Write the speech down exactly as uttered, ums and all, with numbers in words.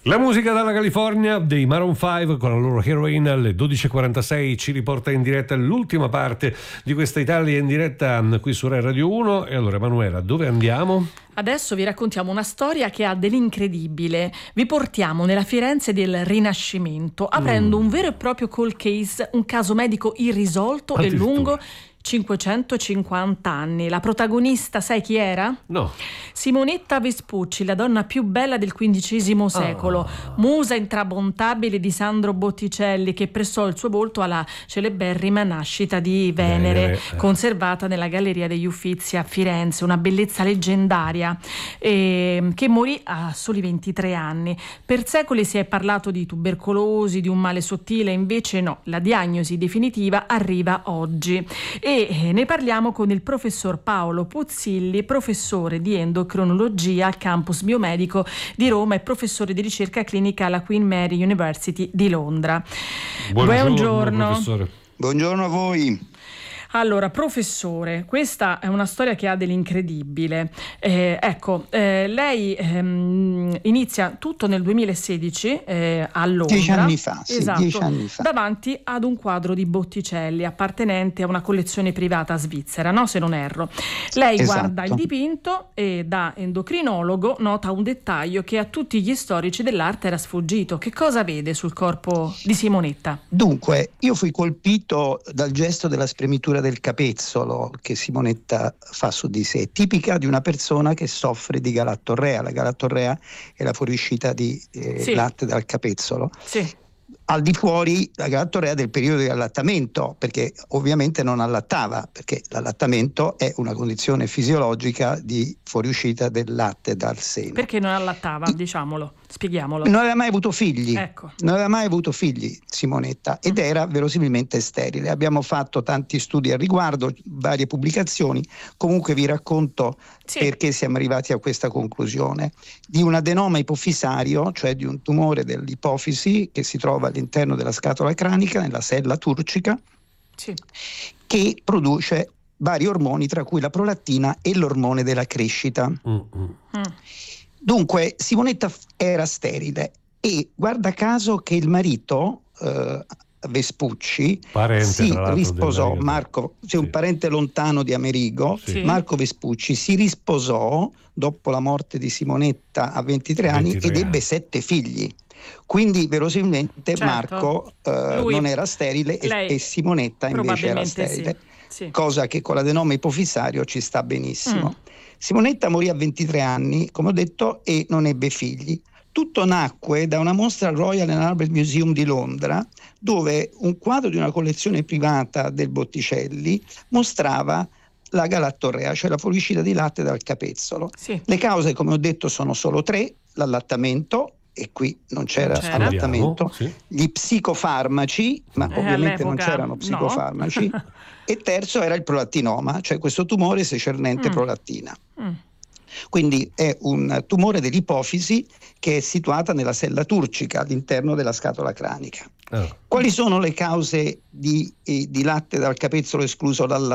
La musica dalla California dei Maroon cinque con la loro Heroin alle dodici e quarantasei ci riporta in diretta l'ultima parte di questa Italia in diretta qui su Rai Radio uno. E allora Emanuela, dove andiamo? Adesso vi raccontiamo una storia che ha dell'incredibile. Vi portiamo nella Firenze del Rinascimento, aprendo mm. un vero e proprio cold case, un caso medico irrisolto e lungo cinquecentocinquanta anni. La protagonista, sai chi era? No. Simonetta Vespucci, la donna più bella del quindicesimo secolo, ah. musa intramontabile di Sandro Botticelli, che prestò il suo volto alla celeberrima nascita di Venere, Venere eh. conservata nella Galleria degli Uffizi a Firenze, una bellezza leggendaria, eh, che morì a soli ventitré anni. Per secoli si è parlato di tubercolosi, di un male sottile, invece no, la diagnosi definitiva arriva oggi. E ne parliamo con il professor Paolo Puzzilli, professore di endocrinologia al campus biomedico di Roma e professore di ricerca clinica alla Queen Mary University di Londra. Buongiorno, Buongiorno. Professore. Buongiorno a voi. Allora, professore, questa è una storia che ha dell'incredibile. Eh, ecco, eh, lei ehm, inizia tutto nel duemilasedici eh, a Londra. Dieci anni fa, sì, esatto, dieci anni fa. Davanti ad un quadro di Botticelli appartenente a una collezione privata svizzera, no? Se non erro. Lei esatto. guarda il dipinto e da endocrinologo nota un dettaglio che a tutti gli storici dell'arte era sfuggito. Che cosa vede sul corpo di Simonetta? Dunque, io fui colpito dal gesto della spremitura del capezzolo che Simonetta fa su di sé, tipica di una persona che soffre di galattorrea. La galattorrea è la fuoriuscita di eh, sì. latte dal capezzolo. Sì. Al di fuori la galattorrea del periodo di allattamento, perché ovviamente non allattava, perché l'allattamento è una condizione fisiologica di fuoriuscita del latte dal seno. Perché non allattava, diciamolo, spieghiamolo. Non aveva mai avuto figli, ecco. non aveva mai avuto figli Simonetta ed era verosimilmente sterile. Abbiamo fatto tanti studi al riguardo, varie pubblicazioni, comunque vi racconto sì. perché siamo arrivati a questa conclusione. Di un adenoma ipofisario, cioè di un tumore dell'ipofisi che si trova all'interno della scatola cranica, nella sella turcica, sì. che produce vari ormoni, tra cui la prolattina e l'ormone della crescita. Mm-hmm. Mm. Dunque Simonetta era sterile e guarda caso che il marito eh, Vespucci parente, si risposò, Marco, cioè sì. un parente lontano di Amerigo, sì. Marco Vespucci si risposò dopo la morte di Simonetta a ventitré anni ed ebbe sette figli. Quindi verosimilmente certo. Marco eh, Lui, non era sterile e, e Simonetta invece era sterile, sì. Sì. cosa che con l'adenoma ipofisario ci sta benissimo. Mm. Simonetta morì a ventitré anni, come ho detto, e non ebbe figli. Tutto nacque da una mostra al Royal and Albert Museum di Londra, dove un quadro di una collezione privata del Botticelli mostrava la galattorrea, cioè la fuoriuscita di latte dal capezzolo. Sì. Le cause, come ho detto, sono solo tre: l'allattamento, e qui non c'era, non c'era. allattamento, sì. gli psicofarmaci, ma eh, ovviamente non c'erano psicofarmaci, no. e terzo era il prolattinoma, cioè questo tumore secernente mm. prolattina. Mm. Quindi è un tumore dell'ipofisi che è situata nella sella turcica all'interno della scatola cranica. Oh. Quali sono le cause di, eh, di latte dal capezzolo escluso dalla